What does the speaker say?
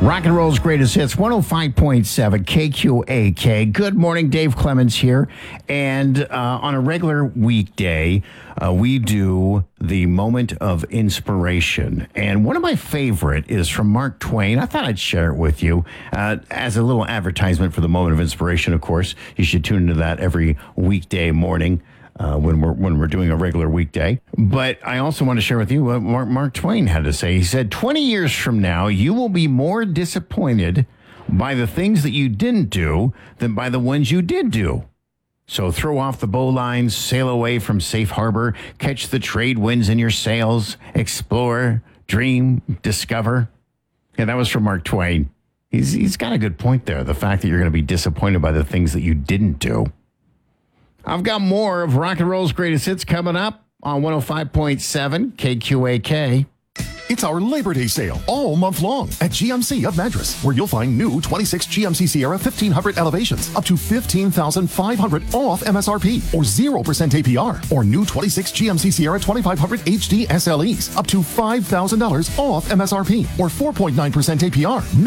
Rock and roll's greatest hits, 105.7 KQAK. Good morning, Dave Clemens here. And on a regular weekday, we do the moment of inspiration. And one of my favorite is from Mark Twain. I thought I'd share it with you as a little advertisement for the moment of inspiration, of course. You should tune into that every weekday morning. When we're doing a regular weekday. But I also want to share with you what Mark Twain had to say. He said, 20 years from now, you will be more disappointed by the things that you didn't do than by the ones you did do. So throw off the bowlines, sail away from safe harbor, catch the trade winds in your sails, explore, dream, discover. Yeah, that was from Mark Twain. He's got a good point there. The fact that you're going to be disappointed by the things that you didn't do. I've got more of rock and roll's greatest hits coming up on 105.7 KQAK. It's our Labor Day sale all month long at GMC of Madras, where you'll find new 26 GMC Sierra 1500 elevations up to $15,500 off MSRP or 0% APR, or new 26 GMC Sierra 2500 HD SLEs up to $5,000 off MSRP or 4.9% APR.